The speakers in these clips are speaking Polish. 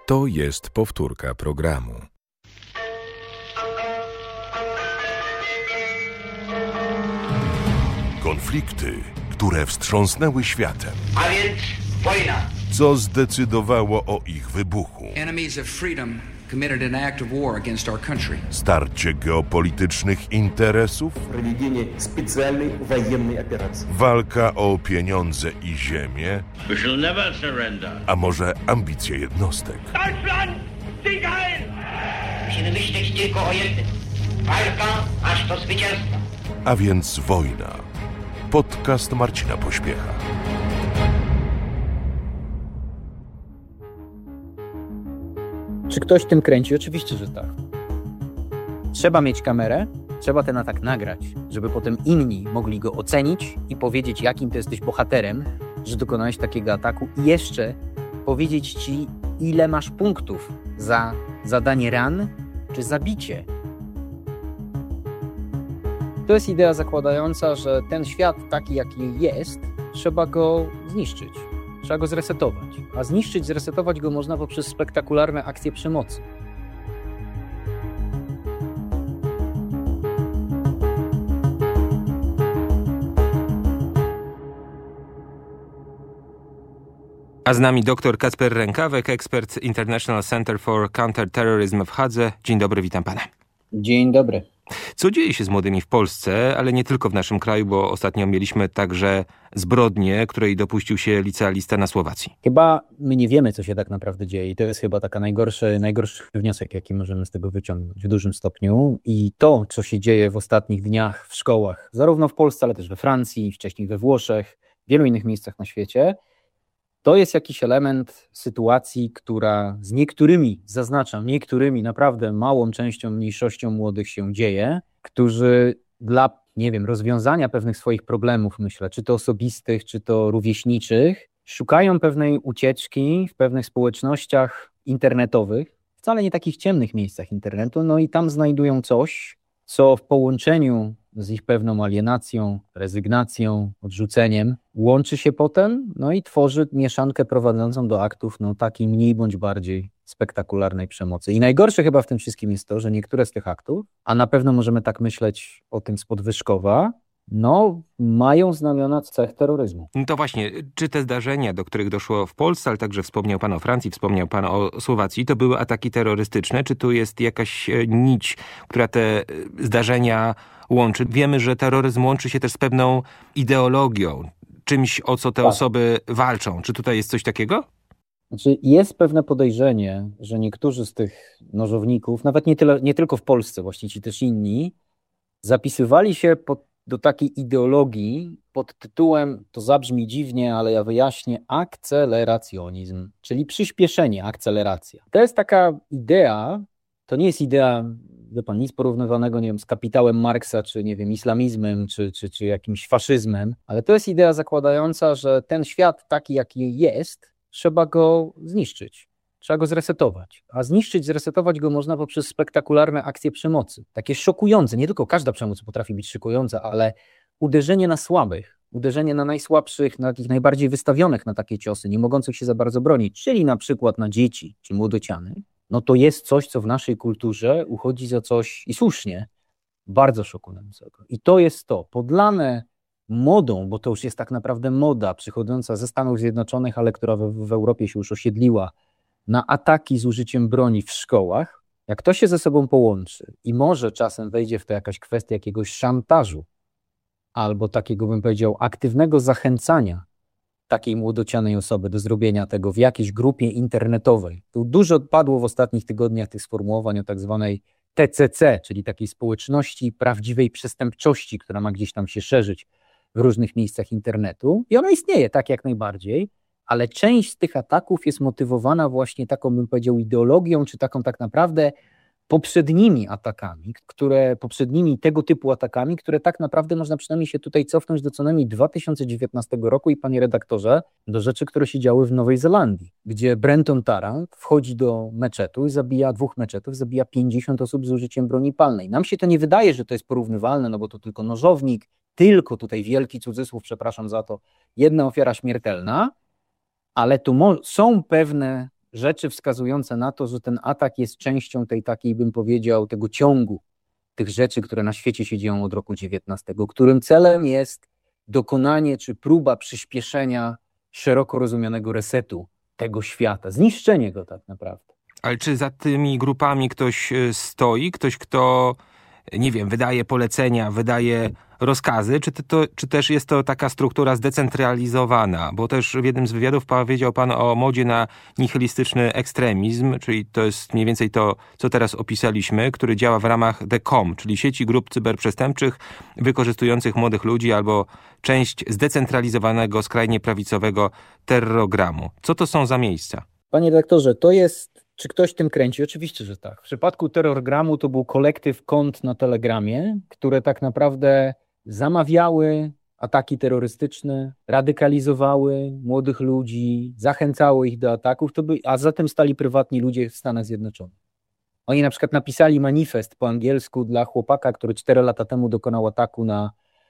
To jest powtórka programu. Konflikty, które wstrząsnęły światem. A więc wojna. Co zdecydowało o ich wybuchu? Enemies of freedom committed an act of war against our country. Starcie geopolitycznych interesów? Проведение специальной военной операции. Walka o pieniądze i ziemię? We shall never surrender. A może ambicje jednostek? Deutschland, Sieg heil! Musimy myśleć tylko o jednym. Walka aż do zwycięstwa. A więc wojna. Podcast Marcina Pośpiecha. Czy ktoś tym kręci? Oczywiście, że tak. Trzeba mieć kamerę, trzeba ten atak nagrać, żeby potem inni mogli go ocenić i powiedzieć, jakim ty jesteś bohaterem, że dokonałeś takiego ataku i jeszcze powiedzieć ci, ile masz punktów za zadanie ran czy zabicie. To jest idea zakładająca, że ten świat taki, jaki jest, trzeba go zniszczyć. Trzeba go zresetować. A zniszczyć, zresetować go można poprzez spektakularne akcje przemocy. A z nami dr Kacper Rękawek, ekspert International Center for Counterterrorism w Hadze. Dzień dobry, witam pana. Dzień dobry. Co dzieje się z młodymi w Polsce, ale nie tylko w naszym kraju, bo ostatnio mieliśmy także zbrodnię, której dopuścił się licealista na Słowacji. Chyba my nie wiemy, co się tak naprawdę dzieje i to jest chyba taka najgorszy wniosek, jaki możemy z tego wyciągnąć w dużym stopniu. I to, co się dzieje w ostatnich dniach w szkołach, zarówno w Polsce, ale też we Francji, wcześniej we Włoszech, w wielu innych miejscach na świecie, to jest jakiś element sytuacji, która z niektórymi, zaznaczam, niektórymi naprawdę małą częścią, mniejszością młodych się dzieje, którzy dla, rozwiązania pewnych swoich problemów, myślę, czy to osobistych, czy to rówieśniczych, szukają pewnej ucieczki w pewnych społecznościach internetowych, wcale nie takich ciemnych miejscach internetu, no i tam znajdują coś, co w połączeniu z ich pewną alienacją, rezygnacją, odrzuceniem, łączy się potem, no i tworzy mieszankę prowadzącą do aktów takiej mniej bądź bardziej spektakularnej przemocy. I najgorsze chyba w tym wszystkim jest to, że niektóre z tych aktów, a na pewno możemy tak myśleć o tym spod Wyszkowa, mają znamiona cech terroryzmu. No to właśnie, czy te zdarzenia, do których doszło w Polsce, ale także wspomniał pan o Francji, wspomniał pan o Słowacji, to były ataki terrorystyczne? Czy tu jest jakaś nić, która te zdarzenia łączy? Wiemy, że terroryzm łączy się też z pewną ideologią, czymś, o co te osoby walczą. Czy tutaj jest coś takiego? Znaczy jest pewne podejrzenie, że niektórzy z tych nożowników, nawet nie tylko w Polsce, właściwie ci też inni, zapisywali się do takiej ideologii pod tytułem, to zabrzmi dziwnie, ale ja wyjaśnię, akceleracjonizm, czyli przyspieszenie, akceleracja. To jest taka idea, to nie jest idea, wie pan, nic porównywanego, z kapitałem Marksa, czy islamizmem, czy jakimś faszyzmem, ale to jest idea zakładająca, że ten świat taki, jaki jest, trzeba go zniszczyć. Trzeba go zresetować. A zniszczyć, zresetować go można poprzez spektakularne akcje przemocy. Takie szokujące. Nie tylko każda przemoc potrafi być szokująca, ale uderzenie na słabych, uderzenie na najsłabszych, na takich najbardziej wystawionych na takie ciosy, nie mogących się za bardzo bronić, czyli na przykład na dzieci czy młodociany, to jest coś, co w naszej kulturze uchodzi za coś, i słusznie, bardzo szokującego. I to jest to, podlane modą, bo to już jest tak naprawdę moda przychodząca ze Stanów Zjednoczonych, ale która w Europie się już osiedliła, na ataki z użyciem broni w szkołach, jak to się ze sobą połączy i może czasem wejdzie w to jakaś kwestia jakiegoś szantażu albo takiego, bym powiedział, aktywnego zachęcania takiej młodocianej osoby do zrobienia tego w jakiejś grupie internetowej. Tu dużo padło w ostatnich tygodniach tych sformułowań o tak zwanej TCC, czyli takiej społeczności prawdziwej przestępczości, która ma gdzieś tam się szerzyć w różnych miejscach internetu i ona istnieje tak jak najbardziej, ale część z tych ataków jest motywowana właśnie taką, bym powiedział, ideologią, czy taką tak naprawdę poprzednimi tego typu atakami, które tak naprawdę można przynajmniej się tutaj cofnąć do co najmniej 2019 roku i panie redaktorze, do rzeczy, które się działy w Nowej Zelandii, gdzie Brenton Tarrant wchodzi do meczetu i zabija 50 osób z użyciem broni palnej. Nam się to nie wydaje, że to jest porównywalne, bo to tylko nożownik, tylko tutaj wielki cudzysłów, przepraszam za to, jedna ofiara śmiertelna, ale tu są pewne rzeczy wskazujące na to, że ten atak jest częścią tej takiej, bym powiedział, tego ciągu tych rzeczy, które na świecie się dzieją od roku 19, którym celem jest dokonanie czy próba przyspieszenia szeroko rozumianego resetu tego świata, zniszczenie go tak naprawdę. Ale czy za tymi grupami ktoś stoi? Ktoś, kto, nie wiem, wydaje polecenia, wydaje rozkazy? Czy też jest to taka struktura zdecentralizowana? Bo też w jednym z wywiadów powiedział pan o modzie na nihilistyczny ekstremizm, czyli to jest mniej więcej to, co teraz opisaliśmy, który działa w ramach The Com, czyli sieci grup cyberprzestępczych wykorzystujących młodych ludzi albo część zdecentralizowanego, skrajnie prawicowego terrogramu. Co to są za miejsca? Panie redaktorze, to jest, czy ktoś tym kręci? Oczywiście, że tak. W przypadku terrorgramu to był kolektyw kont na Telegramie, które tak naprawdę zamawiały ataki terrorystyczne, radykalizowały młodych ludzi, zachęcały ich do ataków, a zatem stali prywatni ludzie w Stanach Zjednoczonych. Oni na przykład napisali manifest po angielsku dla chłopaka, który 4 lata temu dokonał ataku na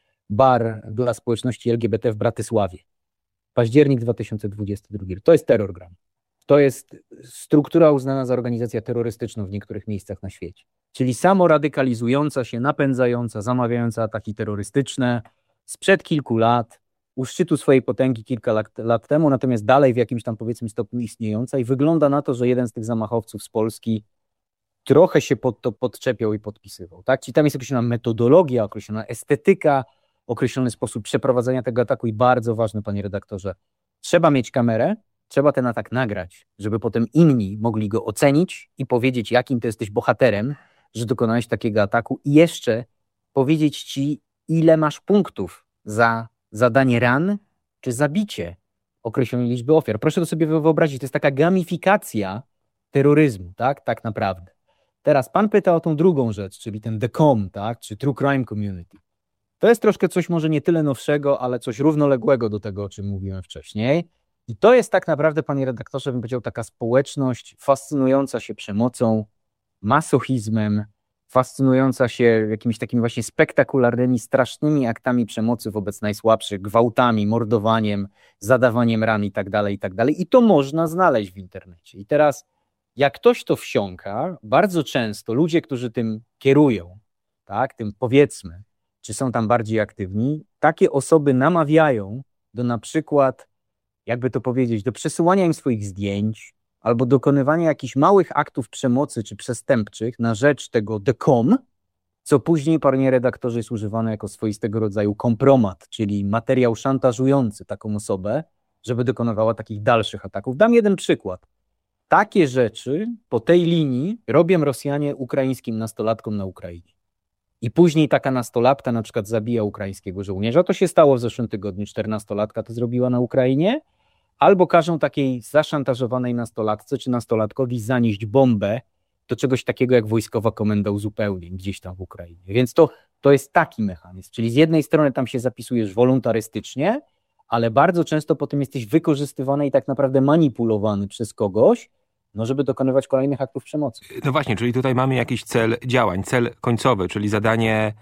bar dla społeczności LGBT w Bratysławie. Październik 2022. To jest terrorgram. To jest struktura uznana za organizację terrorystyczną w niektórych miejscach na świecie. Czyli samoradykalizująca się, napędzająca, zamawiająca ataki terrorystyczne sprzed kilku lat, u szczytu swojej potęgi kilka lat temu, natomiast dalej w jakimś tam powiedzmy stopniu istniejąca i wygląda na to, że jeden z tych zamachowców z Polski trochę się pod to podczepiał i podpisywał. Tak? Czyli tam jest określona metodologia, określona estetyka, określony sposób przeprowadzenia tego ataku i bardzo ważne, panie redaktorze, trzeba mieć kamerę, trzeba ten atak nagrać, żeby potem inni mogli go ocenić i powiedzieć, jakim ty jesteś bohaterem, że dokonałeś takiego ataku i jeszcze powiedzieć ci, ile masz punktów za zadanie ran czy zabicie określonej liczby ofiar. Proszę to sobie wyobrazić, to jest taka gamifikacja terroryzmu, tak naprawdę. Teraz pan pyta o tą drugą rzecz, czyli ten The Com, tak, czy True Crime Community. To jest troszkę coś może nie tyle nowszego, ale coś równoległego do tego, o czym mówiłem wcześniej. I to jest tak naprawdę, panie redaktorze, bym powiedział, taka społeczność fascynująca się przemocą, masochizmem, fascynująca się jakimiś takimi właśnie spektakularnymi, strasznymi aktami przemocy wobec najsłabszych, gwałtami, mordowaniem, zadawaniem ran i tak dalej, i tak dalej. I to można znaleźć w internecie. I teraz, jak ktoś to wsiąka, bardzo często ludzie, którzy tym kierują, tak, tym powiedzmy, czy są tam bardziej aktywni, takie osoby namawiają do na przykład, jakby to powiedzieć, do przesyłania im swoich zdjęć albo dokonywania jakichś małych aktów przemocy czy przestępczych na rzecz tego The Com, co później, panie redaktorze, jest używane jako swoistego rodzaju kompromat, czyli materiał szantażujący taką osobę, żeby dokonywała takich dalszych ataków. Dam jeden przykład. Takie rzeczy po tej linii robią Rosjanie ukraińskim nastolatkom na Ukrainie. I później taka nastolatka na przykład zabija ukraińskiego żołnierza. To się stało w zeszłym tygodniu. 14-latka to zrobiła na Ukrainie. Albo każą takiej zaszantażowanej nastolatce czy nastolatkowi zanieść bombę do czegoś takiego jak wojskowa komenda uzupełnień gdzieś tam w Ukrainie. Więc to jest taki mechanizm. Czyli z jednej strony tam się zapisujesz wolontarystycznie, ale bardzo często potem jesteś wykorzystywany i tak naprawdę manipulowany przez kogoś, no żeby dokonywać kolejnych aktów przemocy. No właśnie, czyli tutaj mamy jakiś cel działań, cel końcowy, czyli zadanie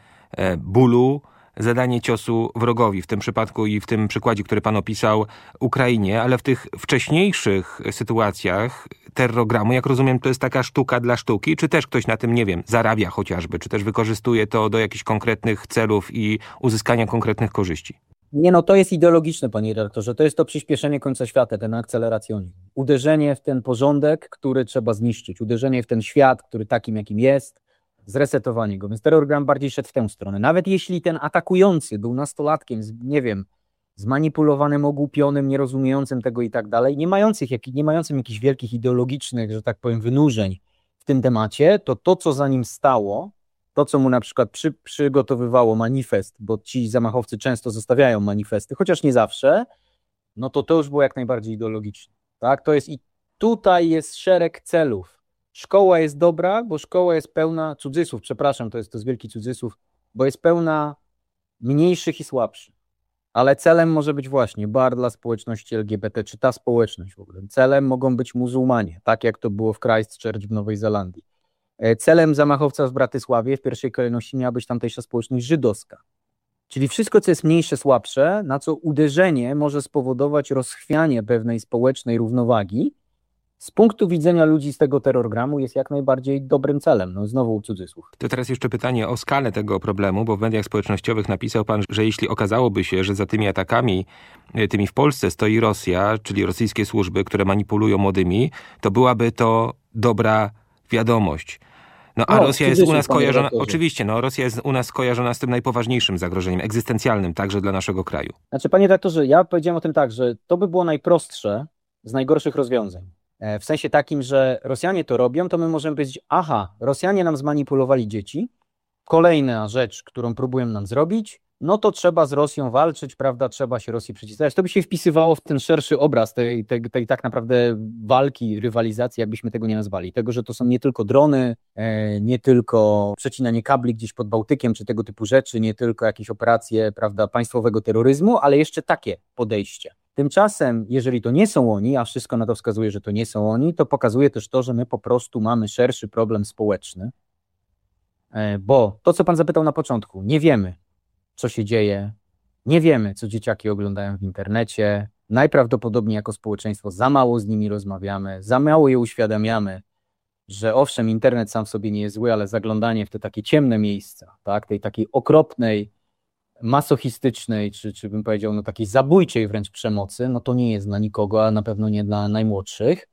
bólu, zadanie ciosu wrogowi, w tym przypadku i w tym przykładzie, który pan opisał, Ukrainie, ale w tych wcześniejszych sytuacjach terrogramu, jak rozumiem, to jest taka sztuka dla sztuki, czy też ktoś na tym, nie wiem, zarabia chociażby, czy też wykorzystuje to do jakichś konkretnych celów i uzyskania konkretnych korzyści? Nie, no to jest ideologiczne, panie redaktorze, to jest to przyspieszenie końca świata, ten akceleracjonizm. Uderzenie w ten porządek, który trzeba zniszczyć, uderzenie w ten świat, który takim, jakim jest, zresetowanie go. Więc terrorgram bardziej szedł w tę stronę. Nawet jeśli ten atakujący był nastolatkiem, nie wiem, zmanipulowanym, ogłupionym, nierozumiejącym tego i tak dalej, nie mającym jakichś wielkich ideologicznych, że tak powiem, wynurzeń w tym temacie, to co za nim stało, to co mu na przykład przygotowywało manifest, bo ci zamachowcy często zostawiają manifesty, chociaż nie zawsze, no to już było jak najbardziej ideologiczne. Tak? To jest i tutaj jest szereg celów. Szkoła jest dobra, bo szkoła jest pełna cudzysłów, przepraszam, to jest wielki cudzysłów, bo jest pełna mniejszych i słabszych. Ale celem może być właśnie bar dla społeczności LGBT, czy ta społeczność w ogóle. Celem mogą być muzułmanie, tak jak to było w Christchurch w Nowej Zelandii. Celem zamachowca w Bratysławie w pierwszej kolejności miała być tamtejsza społeczność żydowska. Czyli wszystko, co jest mniejsze, słabsze, na co uderzenie może spowodować rozchwianie pewnej społecznej równowagi, z punktu widzenia ludzi z tego terrorgramu jest jak najbardziej dobrym celem. No znowu cudzysłów. To teraz jeszcze pytanie o skalę tego problemu, bo w mediach społecznościowych napisał pan, że jeśli okazałoby się, że za tymi atakami, tymi w Polsce stoi Rosja, czyli rosyjskie służby, które manipulują młodymi, to byłaby to dobra wiadomość. No a Rosja jest u nas kojarzona, oczywiście, Rosja jest u nas skojarzona z tym najpoważniejszym zagrożeniem, egzystencjalnym także dla naszego kraju. Znaczy, panie redaktorze, ja powiedziałem o tym tak, że to by było najprostsze z najgorszych rozwiązań. W sensie takim, że Rosjanie to robią, to my możemy powiedzieć, aha, Rosjanie nam zmanipulowali dzieci, kolejna rzecz, którą próbują nam zrobić, no to trzeba z Rosją walczyć, prawda, trzeba się Rosji przeciwstawiać. To by się wpisywało w ten szerszy obraz tej tak naprawdę walki, rywalizacji, jakbyśmy tego nie nazwali. Tego, że to są nie tylko drony, nie tylko przecinanie kabli gdzieś pod Bałtykiem, czy tego typu rzeczy, nie tylko jakieś operacje, prawda, państwowego terroryzmu, ale jeszcze takie podejście. Tymczasem, jeżeli to nie są oni, a wszystko na to wskazuje, że to nie są oni, to pokazuje też to, że my po prostu mamy szerszy problem społeczny, bo to, co pan zapytał na początku, nie wiemy, co się dzieje, nie wiemy, co dzieciaki oglądają w internecie, najprawdopodobniej jako społeczeństwo za mało z nimi rozmawiamy, za mało je uświadamiamy, że owszem, internet sam w sobie nie jest zły, ale zaglądanie w te takie ciemne miejsca, tak, tej takiej okropnej, masochistycznej, czy bym powiedział, takiej zabójczej wręcz przemocy, no to nie jest dla nikogo, a na pewno nie dla najmłodszych,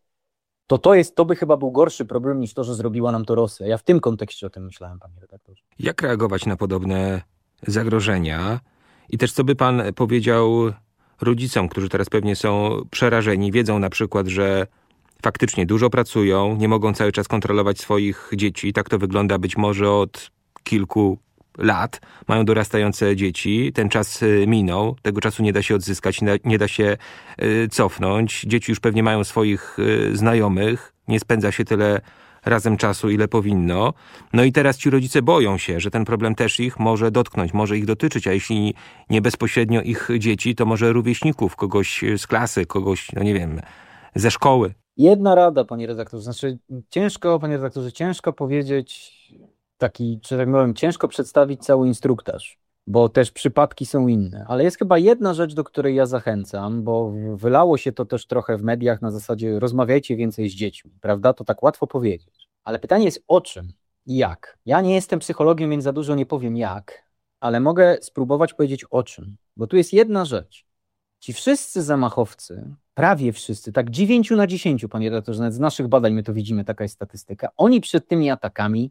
to by chyba był gorszy problem niż to, że zrobiła nam to Rosja. Ja w tym kontekście o tym myślałem, panie redaktorze. Jak reagować na podobne zagrożenia? I też co by pan powiedział rodzicom, którzy teraz pewnie są przerażeni, wiedzą na przykład, że faktycznie dużo pracują, nie mogą cały czas kontrolować swoich dzieci. Tak to wygląda być może od kilku lat, mają dorastające dzieci, ten czas minął, tego czasu nie da się odzyskać, nie da się cofnąć. Dzieci już pewnie mają swoich znajomych, nie spędza się tyle razem czasu, ile powinno. No i teraz ci rodzice boją się, że ten problem też ich może dotknąć, może ich dotyczyć, a jeśli nie bezpośrednio ich dzieci, to może rówieśników, kogoś z klasy, kogoś, no nie wiem, ze szkoły. Jedna rada, panie redaktorze, znaczy ciężko powiedzieć czy tak powiem, ciężko przedstawić cały instruktaż, bo też przypadki są inne, ale jest chyba jedna rzecz, do której ja zachęcam, bo wylało się to też trochę w mediach na zasadzie rozmawiajcie więcej z dziećmi, prawda? To tak łatwo powiedzieć, ale pytanie jest o czym i jak. Ja nie jestem psychologiem, więc za dużo nie powiem jak, ale mogę spróbować powiedzieć o czym, bo tu jest jedna rzecz. Ci wszyscy zamachowcy, prawie wszyscy, tak 9 na 10, panie redaktorze, nawet z naszych badań my to widzimy, taka jest statystyka, oni przed tymi atakami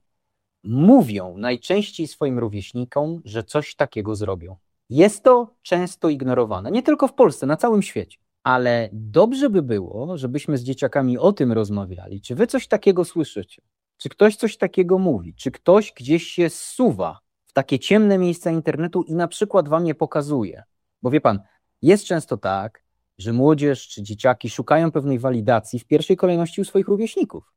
mówią najczęściej swoim rówieśnikom, że coś takiego zrobią. Jest to często ignorowane, nie tylko w Polsce, na całym świecie. Ale dobrze by było, żebyśmy z dzieciakami o tym rozmawiali. Czy wy coś takiego słyszycie? Czy ktoś coś takiego mówi? Czy ktoś gdzieś się zsuwa w takie ciemne miejsca internetu i na przykład wam je pokazuje? Bo wie pan, jest często tak, że młodzież czy dzieciaki szukają pewnej walidacji w pierwszej kolejności u swoich rówieśników.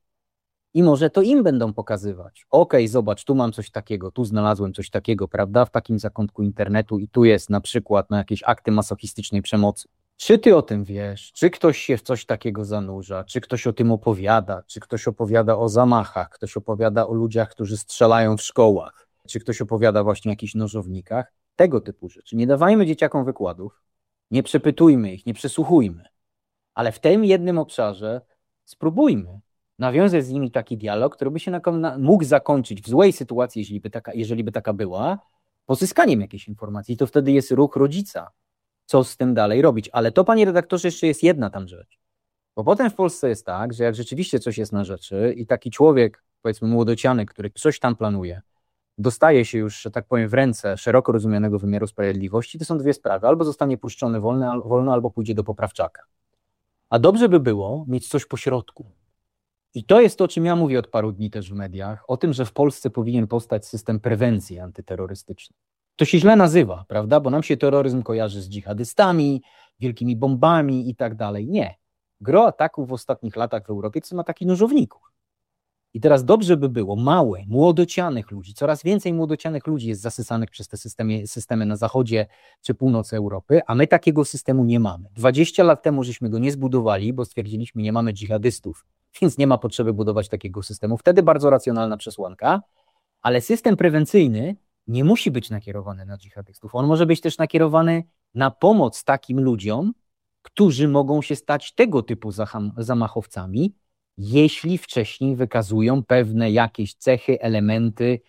I może to im będą pokazywać. Okej, zobacz, tu mam coś takiego, tu znalazłem coś takiego, prawda, w takim zakątku internetu i tu jest na przykład jakieś akty masochistycznej przemocy. Czy ty o tym wiesz? Czy ktoś się w coś takiego zanurza? Czy ktoś o tym opowiada? Czy ktoś opowiada o zamachach? Ktoś opowiada o ludziach, którzy strzelają w szkołach? Czy ktoś opowiada właśnie o jakichś nożownikach? Tego typu rzeczy. Nie dawajmy dzieciakom wykładów, nie przepytujmy ich, nie przesłuchujmy. Ale w tym jednym obszarze spróbujmy nawiązać z nimi taki dialog, który by się mógł zakończyć w złej sytuacji, jeżeli by taka była, pozyskaniem jakiejś informacji. To wtedy jest ruch rodzica, co z tym dalej robić. Ale to, panie redaktorze, jeszcze jest jedna tam rzecz. Bo potem w Polsce jest tak, że jak rzeczywiście coś jest na rzeczy i taki człowiek, powiedzmy młodociany, który coś tam planuje, dostaje się już, że tak powiem, w ręce szeroko rozumianego wymiaru sprawiedliwości, to są dwie sprawy. Albo zostanie puszczony wolno, albo pójdzie do poprawczaka. A dobrze by było mieć coś pośrodku. I to jest to, o czym ja mówię od paru dni też w mediach, o tym, że w Polsce powinien powstać system prewencji antyterrorystycznej. To się źle nazywa, prawda? Bo nam się terroryzm kojarzy z dżihadystami, wielkimi bombami i tak dalej. Nie. Gro ataków w ostatnich latach w Europie to są ataki nożowników. I teraz dobrze by było małe, młodocianych ludzi, coraz więcej młodocianych ludzi jest zasysanych przez te systemy na zachodzie czy północy Europy, a my takiego systemu nie mamy. 20 lat temu żeśmy go nie zbudowali, bo stwierdziliśmy, nie mamy dżihadystów, więc nie ma potrzeby budować takiego systemu. Wtedy bardzo racjonalna przesłanka, ale system prewencyjny nie musi być nakierowany na dżihadystów. On może być też nakierowany na pomoc takim ludziom, którzy mogą się stać tego typu zamachowcami, jeśli wcześniej wykazują pewne jakieś cechy, elementy,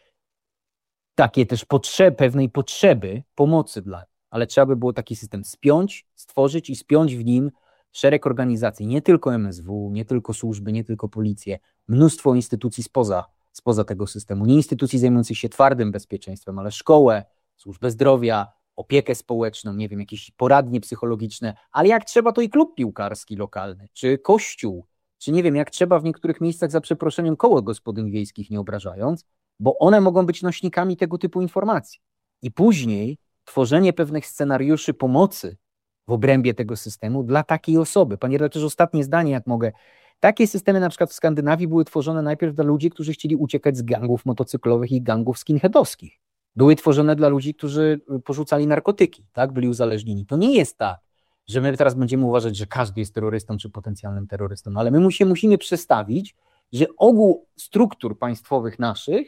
takie też pewnej potrzeby pomocy dla nich. Ale trzeba by było taki system stworzyć i spiąć w nim szereg organizacji, nie tylko MSW, nie tylko służby, nie tylko policję, mnóstwo instytucji spoza tego systemu, nie instytucji zajmujących się twardym bezpieczeństwem, ale szkołę, służbę zdrowia, opiekę społeczną, nie wiem, jakieś poradnie psychologiczne, ale jak trzeba, to i klub piłkarski lokalny, czy kościół, czy nie wiem, jak trzeba w niektórych miejscach, za przeproszeniem, koło gospodyń wiejskich, nie obrażając, bo one mogą być nośnikami tego typu informacji. I później tworzenie pewnych scenariuszy pomocy w obrębie tego systemu dla takiej osoby. Panie redaktorze, ostatnie zdanie, jak mogę. Takie systemy na przykład w Skandynawii były tworzone najpierw dla ludzi, którzy chcieli uciekać z gangów motocyklowych i gangów skinheadowskich. Były tworzone dla ludzi, którzy porzucali narkotyki, tak? Byli uzależnieni. To nie jest tak, że my teraz będziemy uważać, że każdy jest terrorystą czy potencjalnym terrorystą, ale my musimy przestawić, że ogół struktur państwowych naszych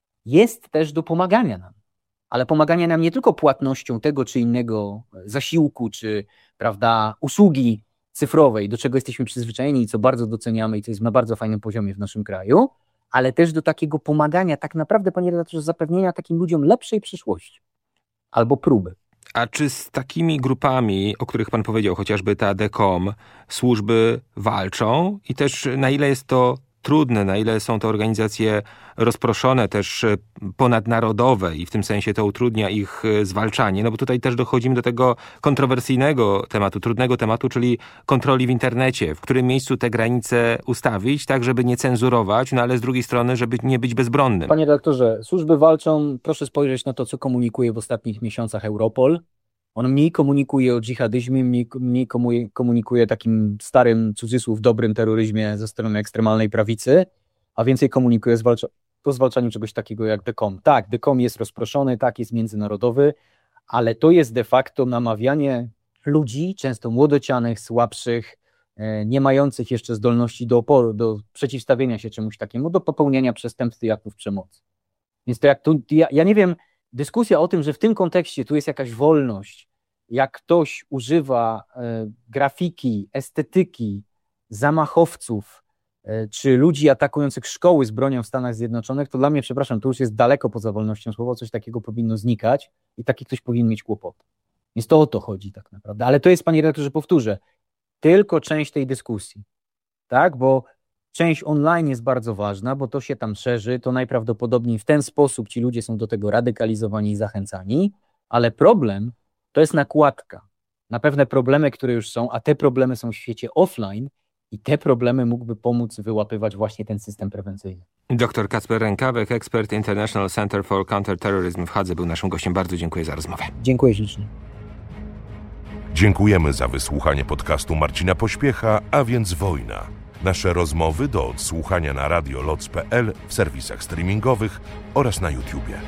jest też do pomagania nam. Ale pomagania nam nie tylko płatnością tego czy innego zasiłku, czy prawda, usługi cyfrowej, do czego jesteśmy przyzwyczajeni i co bardzo doceniamy i co jest na bardzo fajnym poziomie w naszym kraju, ale też do takiego pomagania, tak naprawdę, panie redaktorze, zapewnienia takim ludziom lepszej przyszłości albo próby. A czy z takimi grupami, o których pan powiedział, chociażby ta DECOM, służby walczą i też na ile jest to trudne, na ile są to organizacje rozproszone, też ponadnarodowe i w tym sensie to utrudnia ich zwalczanie, no bo tutaj też dochodzimy do tego kontrowersyjnego tematu, trudnego tematu, czyli kontroli w internecie, w którym miejscu te granice ustawić, tak żeby nie cenzurować, no ale z drugiej strony, żeby nie być bezbronnym. Panie redaktorze, służby walczą, proszę spojrzeć na to, co komunikuje w ostatnich miesiącach Europol. On mniej komunikuje o dżihadizmie, mniej komunikuje takim starym, cudzysłów, dobrym terroryzmie ze strony ekstremalnej prawicy, a więcej komunikuje o zwalczaniu czegoś takiego jak DECOM. Tak, DECOM jest rozproszony, tak, jest międzynarodowy, ale to jest de facto namawianie ludzi, często młodocianych, słabszych, nie mających jeszcze zdolności do oporu, do przeciwstawienia się czemuś takiemu, do popełniania przestępstw i aktów przemocy. Więc to ja nie wiem, dyskusja o tym, że w tym kontekście tu jest jakaś wolność, jak ktoś używa grafiki, estetyki, zamachowców, czy ludzi atakujących szkoły z bronią w Stanach Zjednoczonych, to dla mnie, przepraszam, to już jest daleko poza wolnością słowa, coś takiego powinno znikać i taki ktoś powinien mieć kłopoty. Więc to o to chodzi tak naprawdę. Ale to jest, panie redaktorze, powtórzę, tylko część tej dyskusji, tak, bo część online jest bardzo ważna, bo to się tam szerzy, to najprawdopodobniej w ten sposób ci ludzie są do tego radykalizowani i zachęcani, ale problem to jest nakładka na pewne problemy, które już są, a te problemy są w świecie offline i te problemy mógłby pomóc wyłapywać właśnie ten system prewencyjny. Dr Kacper Rękawek, ekspert International Center for Counterterrorism w Hadze, był naszym gościem. Bardzo dziękuję za rozmowę. Dziękuję ślicznie. Dziękujemy za wysłuchanie podcastu Marcina Pośpiecha, a więc Wojna. Nasze rozmowy do odsłuchania na radioloc.pl, w serwisach streamingowych oraz na YouTubie.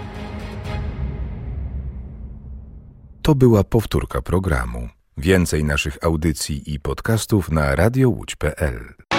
To była powtórka programu. Więcej naszych audycji i podcastów na radiowłódź.pl.